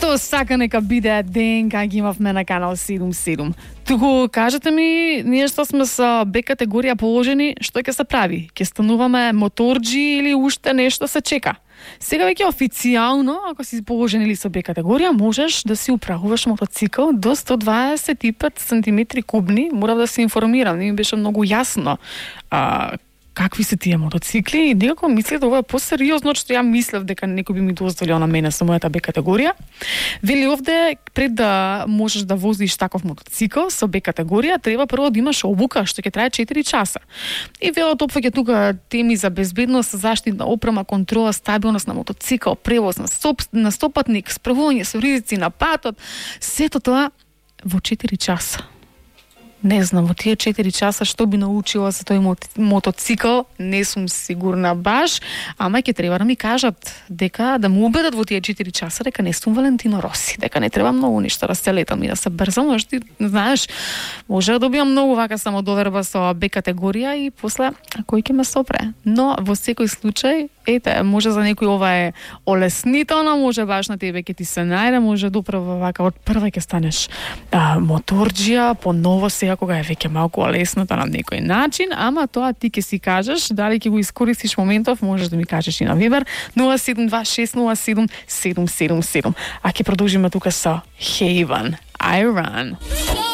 Што сака нека биде ден кај ги имавме на канал 77. Туку кажете ми, ние што сме со Б категорија положени, што ќе се прави? Ќе стануваме моторџи или уште нешто се чека? Сега веќе официјално, ако си положен или со Б категорија, можеш да си управуваш мотоцикл до 125 см кубни. Морав да се информирам, не ми беше многу јасно какви се тие мотоцикли и некако мислев да ова е посериозно, што ја мислев дека некој би ми дозволил на мене со мојата Б категорија. Вели овде, пред да можеш да возиш таков мотоцикл со Б категорија, треба прво да имаш обука, што ќе трае 4 часа. И велот опфаќа тука теми за безбедност, заштитна опрема, контрола, стабилност на мотоцикл, превоз на стопатник, справување со ризици на патот, сето тоа во 4 часа. Не знам, во тие 4 часа што би научила за тој мотоцикл, не сум сигурна баш, ама ќе треба да ми кажат дека да му убедат во тие 4 часа дека не сум Валентино Роси, дека не треба многу нешто да се летам и да се брзам, но ти знаеш, може да добиам многу вака само доверба со Б категорија и после кој ќе ме сопре. Но во секој случај, ете, може за некој ова е олеснително, може баш на тебе ќе ти се најде, може доправо вака од прва ќе станеш моторџија, поново сега кога е веќе малку олеснато на некој начин, ама тоа ти ќе си кажеш, дали ќе го искористиш моментов, можеш да ми кажеш и на Вибер 072607777. А ќе продолжиме тука со Haven, I Run.